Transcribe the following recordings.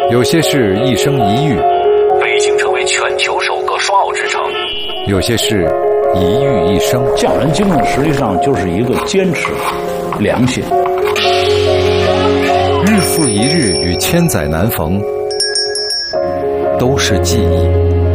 有些是一生一遇， 北京成为全球首个双奥之城； 有些是一遇一生。 匠人精神实际上就是一个坚持、良心。 日复一日与千载难逢，都是记忆。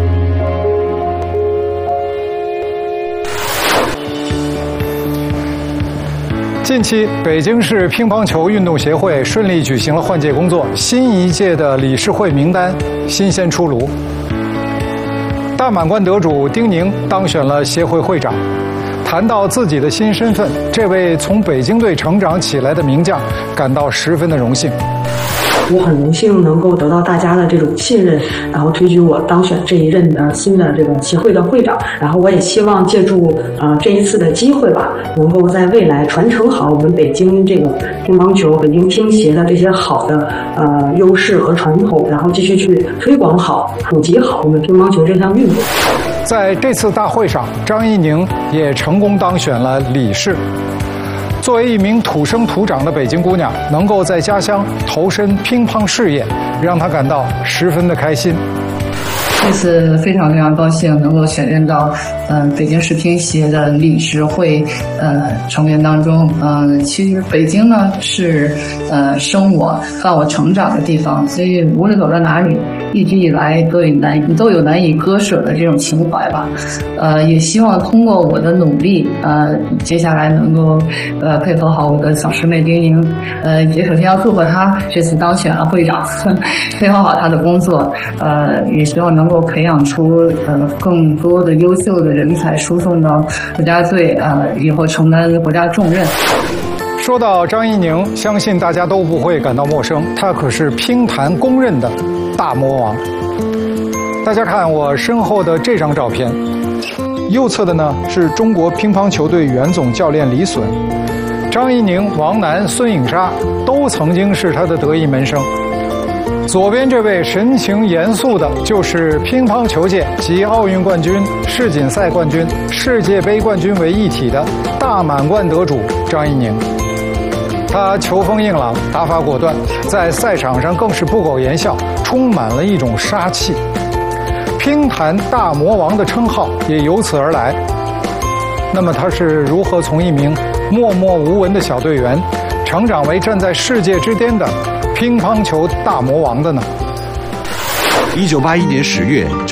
近期，北京市乒乓球运动协会顺利举行了换届工作，新一届的理事会名单新鲜出炉。大满贯得主丁宁当选了协会会长。谈到自己的新身份，这位从北京队成长起来的名将感到十分的荣幸。 我很荣幸能够得到大家的这种信任，然后推举我当选这一任的新的这个协会的会长。然后我也希望借助这一次的机会吧，能够在未来传承好我们北京这个乒乓球、北京乒协的这些好的优势和传统，然后继续去推广好、普及好我们乒乓球这项运动。 在这次大会上，张怡宁也成功当选了理事。作为一名土生土长的北京姑娘，能够在家乡投身乒乓事业，让她感到十分的开心。 这次非常高兴能够选任到北京市乒协的理事会成员当中。其实北京呢是生我让我成长的地方，所以无论走到哪里，一直以来都有难以割舍的这种情怀吧。也希望通过我的努力，接下来能够配合好我的小师妹丁宁。也首先要祝贺她这次当选了会长，配合好她的工作。也希望能够培养出更多的优秀的人才，输送到国家队，以后承担国家重任。 说到张怡宁，相信大家都不会感到陌生，他可是乒坛公认的大魔王。大家看我身后的这张照片，右侧的呢是中国乒乓球队原总教练李隼，张怡宁、王楠、孙颖莎都曾经是他的得意门生。左边这位神情严肃的，就是乒乓球界集奥运冠军、世锦赛冠军、世界杯冠军为一体的大满贯得主张怡宁。他球风硬朗，打法果断，在赛场上更是不苟言笑，充满了一种杀气。乒坛大魔王的称号也由此而来。那么他是如何从一名默默无闻的小队员，成长为站在世界之巅的乒乓球大魔王的呢？ 1981年10月，